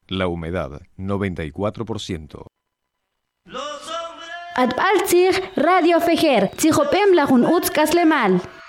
La humedad, 94%. Atbaltzig Radio Fejer, Tzijopem Lajun Utz Kaslemal.